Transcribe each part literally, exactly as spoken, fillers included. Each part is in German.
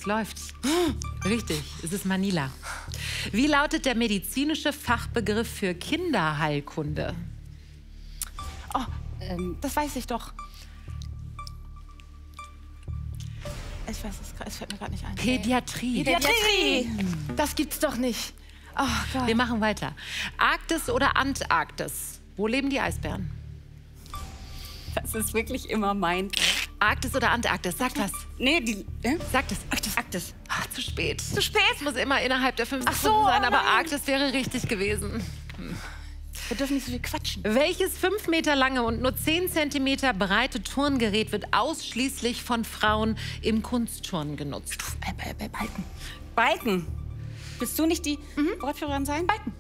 Es läuft. Richtig, es ist Manila. Wie lautet der medizinische Fachbegriff für Kinderheilkunde? Oh, ähm, das weiß ich doch. Ich weiß es, es fällt mir gerade nicht ein. Pädiatrie. Pädiatrie! Das gibt's doch nicht. Oh Gott. Wir machen weiter. Arktis oder Antarktis? Wo leben die Eisbären? Das ist wirklich immer mein... Arktis oder Antarktis? Sag das. Nee, die... Äh? Sag das. Arktis. Arktis. Ach, zu spät. Zu spät? Es muss immer innerhalb der fünf Ach so, Sekunden sein, oh aber nein. Arktis wäre richtig gewesen. Wir dürfen nicht so viel quatschen. Welches fünf Meter lange und nur zehn Zentimeter breite Turngerät wird ausschließlich von Frauen im Kunstturnen genutzt? Äh, äh, äh, Balken. Balken. Bist du nicht die mhm. Wortführerin sein? Balken.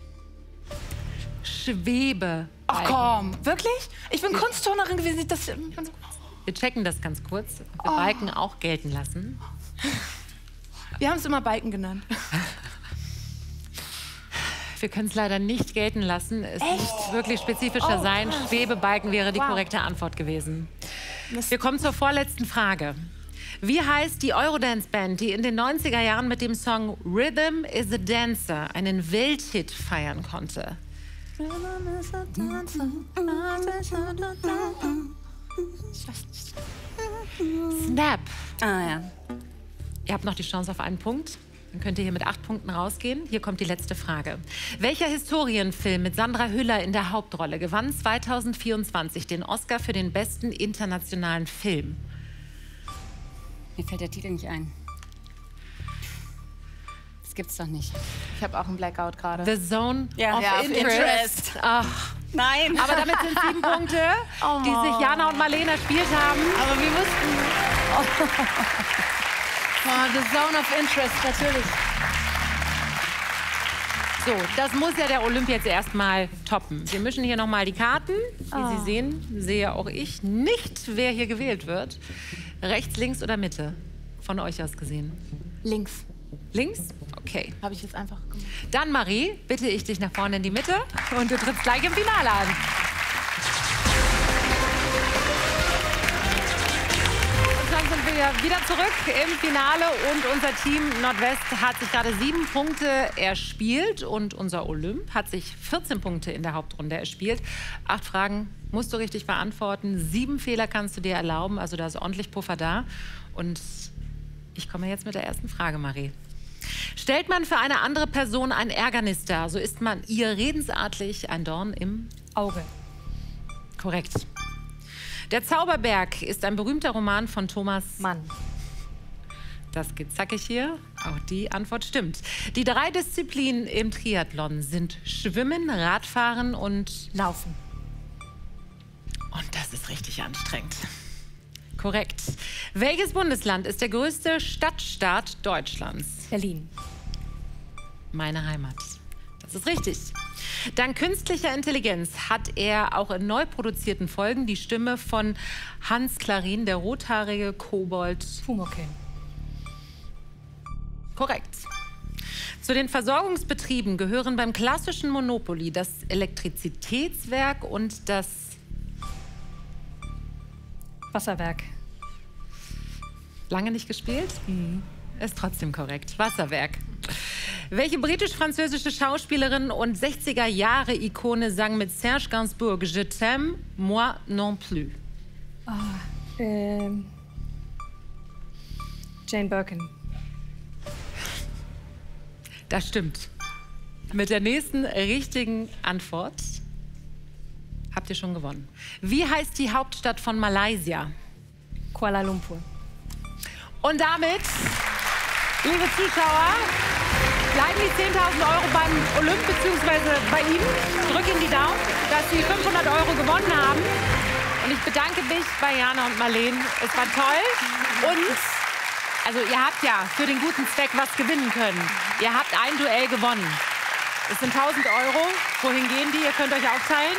Schwebe. Ach komm, wirklich? Ich bin Kunstturnerin gewesen. Das, Wir checken das ganz kurz. Wir oh. Balken auch gelten lassen. Wir haben es immer Balken genannt. Wir können es leider nicht gelten lassen. Es Echt? muss wirklich spezifischer Oh, sein. krass. Schwebebalken wäre die Wow. korrekte Antwort gewesen. Mist. Wir kommen zur vorletzten Frage. Wie heißt die Eurodance-Band, die in den neunziger Jahren mit dem Song Rhythm is a Dancer einen Welthit feiern konnte? Snap. Ah ja. Ihr habt noch die Chance auf einen Punkt. Dann könnt ihr hier mit acht Punkten rausgehen. Hier kommt die letzte Frage. Welcher Historienfilm mit Sandra Hüller in der Hauptrolle gewann zweitausendvierundzwanzig den Oscar für den besten internationalen Film? Mir fällt der Titel nicht ein. Das gibt's doch nicht. Ich habe auch einen Blackout gerade. The Zone Ja, of ja, of Interest. Interest. Ach, Nein. aber damit sind sieben Punkte, Oh. die sich Jana und Marlene erspielt haben. Aber wir wussten... Oh, the Zone of Interest, natürlich. So, das muss ja der Olympia jetzt erstmal toppen. Wir mischen hier nochmal die Karten. Wie Oh. Sie sehen, sehe auch ich nicht, wer hier gewählt wird. Rechts, links oder Mitte? Von euch aus gesehen. Links. Links? Okay. Habe ich jetzt einfach gemacht. Dann, Marie, bitte ich dich nach vorne in die Mitte und du trittst gleich im Finale an. Und dann sind wir wieder zurück im Finale und unser Team Nordwest hat sich gerade sieben Punkte erspielt und unser Olymp hat sich vierzehn Punkte in der Hauptrunde erspielt. Acht Fragen musst du richtig beantworten. Sieben Fehler kannst du dir erlauben, also da ist ordentlich Puffer da. Und ich komme jetzt mit der ersten Frage, Marie. Stellt man für eine andere Person ein Ärgernis dar, so ist man ihr redensartlich ein Dorn im Auge. Korrekt. Der Zauberberg ist ein berühmter Roman von Thomas Mann. Das geht zackig hier. Auch die Antwort stimmt. Die drei Disziplinen im Triathlon sind Schwimmen, Radfahren und Laufen. Und das ist richtig anstrengend. Korrekt. Welches Bundesland ist der größte Stadtstaat Deutschlands? Berlin. Meine Heimat. Das ist richtig. Dank künstlicher Intelligenz hat er auch in neu produzierten Folgen die Stimme von Hans Klarin, der rothaarige Kobold. Pumuckl. Korrekt. Zu den Versorgungsbetrieben gehören beim klassischen Monopoly das Elektrizitätswerk und das Wasserwerk. Lange nicht gespielt? Mhm. Ist trotzdem korrekt. Wasserwerk. Welche britisch-französische Schauspielerin und sechziger-Jahre-Ikone sang mit Serge Gainsbourg Je t'aime, moi non plus? Oh, ähm, Jane Birkin. Das stimmt. Mit der nächsten richtigen Antwort habt ihr schon gewonnen. Wie heißt die Hauptstadt von Malaysia? Kuala Lumpur. Und damit, liebe Zuschauer, bleiben die zehntausend Euro beim Olymp bzw. bei Ihnen. Drück Ihnen die Daumen, dass Sie fünfhundert Euro gewonnen haben. Und ich bedanke mich bei Jana und Marlene. Es war toll. Und also ihr habt ja für den guten Zweck was gewinnen können. Ihr habt ein Duell gewonnen. Es sind tausend Euro. Wohin gehen die? Ihr könnt euch aufteilen.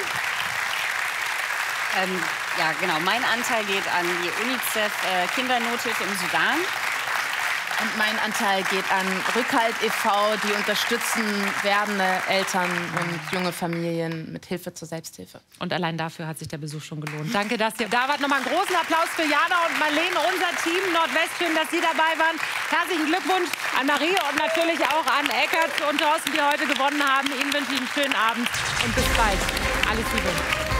Ähm, ja, genau. Mein Anteil geht an die UNICEF äh, Kindernothilfe im Sudan. Und mein Anteil geht an Rückhalt e V Die unterstützen werdende Eltern und junge Familien mit Hilfe zur Selbsthilfe. Und allein dafür hat sich der Besuch schon gelohnt. Danke, dass ihr da wart. Nochmal einen großen Applaus für Jana und Marlene, unser Team Nordwest. Schön, dass Sie dabei waren. Herzlichen Glückwunsch an Marie und natürlich auch an Eckert und Thorsten, die heute gewonnen haben. Ihnen wünsche ich einen schönen Abend und bis bald. Alles Liebe.